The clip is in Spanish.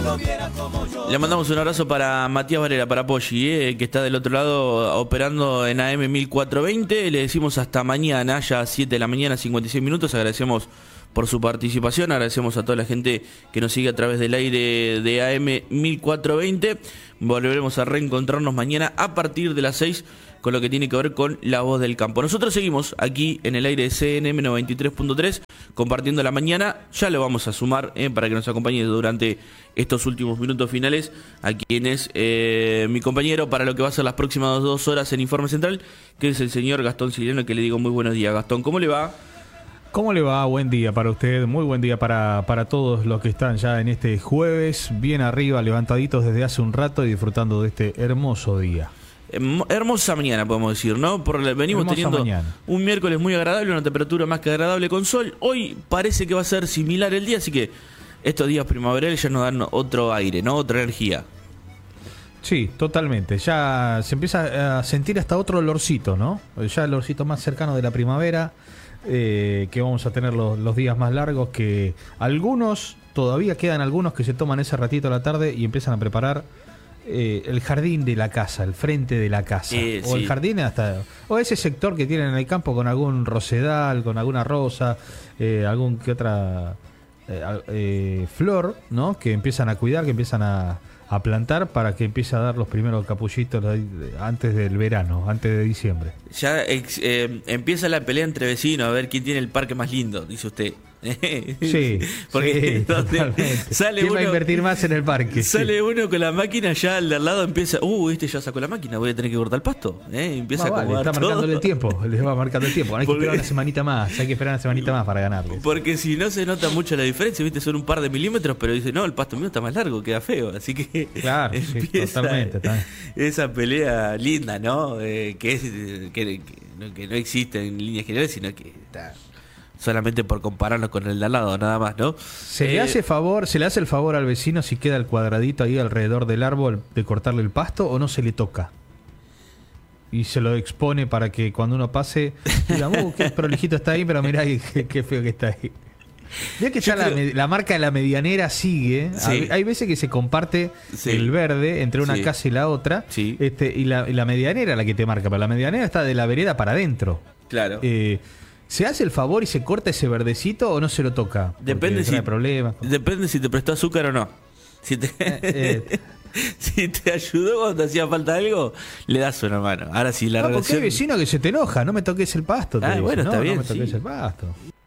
Le mandamos un abrazo para Matías Varela, para Poggi, que está del otro lado operando en AM 1420. Le decimos hasta mañana, ya a 7 de la mañana, 56 minutos. Agradecemos por su participación, agradecemos a toda la gente que nos sigue a través del aire de AM 1420. Volveremos a reencontrarnos mañana a partir de las 6 con lo que tiene que ver con La Voz del Campo. Nosotros seguimos aquí en el aire de CNM 93.3 compartiendo la mañana. Ya lo vamos a sumar para que nos acompañe durante estos últimos minutos finales a quien es mi compañero para lo que va a ser las próximas 2 horas en Informe Central, que es el señor Gastón Siriano, que le digo muy buenos días. Gastón, ¿cómo le va? ¿Cómo le va? Buen día para usted, muy buen día para todos los que están ya en este jueves, bien arriba, levantaditos desde hace un rato y disfrutando de este hermoso día. Hermosa mañana, podemos decir, ¿no? Venimos hermosa teniendo mañana. Un miércoles muy agradable, una temperatura más que agradable con sol. Hoy parece que va a ser similar el día, así que estos días primaverales ya nos dan otro aire, ¿no? Otra energía. Sí, totalmente. Ya se empieza a sentir hasta otro olorcito, ¿no? Ya el olorcito más cercano de la primavera. Que vamos a tener los días más largos, que algunos, todavía quedan algunos que se toman ese ratito a la tarde y empiezan a preparar el jardín de la casa, el frente de la casa, o el jardín o ese sector que tienen en el campo con algún rosedal, con alguna rosa, algún que otra flor, ¿no? Que empiezan a cuidar, que empiezan a plantar para que empiece a dar los primeros capullitos antes del verano, antes de diciembre. Ya empieza la pelea entre vecinos a ver quién tiene el parque más lindo, dice usted. Sí, porque sí, sale ¿quién va a invertir más en el parque? Sale uno con la máquina, ya al de al lado empieza, este ya sacó la máquina, voy a tener que cortar el pasto. Empieza a acomodar está marcándole el tiempo, les va marcando el tiempo. Hay que esperar una semanita más, para ganarle. Porque si no se nota mucho la diferencia, viste, son un par de milímetros, pero dice, no, el pasto mío está más largo, queda feo, así que claro, empieza totalmente. Esa pelea linda, ¿no? Que no existe en líneas generales, sino que está solamente por compararlo con el de al lado, nada más, ¿no? Se le hace el favor al vecino si queda el cuadradito ahí alrededor del árbol de cortarle el pasto, o no se le toca y se lo expone para que cuando uno pase diga, qué prolijito está ahí, pero mirá qué feo que está ahí. Ya que ya la marca de la medianera sigue, sí. Hay veces que se comparte el verde entre una casa y la otra, y la medianera la que te marca, pero la medianera está de la vereda para adentro. Claro. ¿Se hace el favor y se corta ese verdecito o no se lo toca? Depende depende si te prestó azúcar o no. Si te ayudó cuando te hacía falta algo, le das una mano. Ahora sí, la relación... porque hay vecino que se te enoja, no me toques el pasto. Bueno, está bien. No me toques el pasto.